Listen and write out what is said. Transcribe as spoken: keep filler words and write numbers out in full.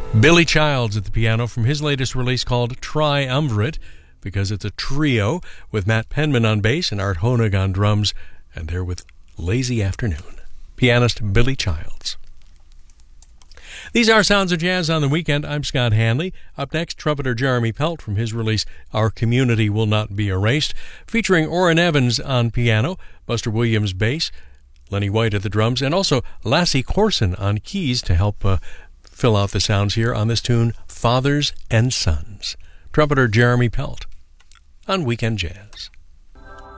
Billy Childs at the piano from his latest release called Triumvirate, because it's a trio with Matt Penman on bass and Art Honig on drums, and they're with Lazy Afternoon. Pianist Billy Childs. These are Sounds of Jazz on the Weekend. I'm Scott Hanley. Up next, trumpeter Jeremy Pelt from his release Our Community Will Not Be Erased, featuring Orrin Evans on piano, Buster Williams bass, Lenny White at the drums, and also Lassie Corson on keys to help uh, fill out the sounds here on this tune, Fathers and Sons. Trumpeter Jeremy Pelt on Weekend Jazz.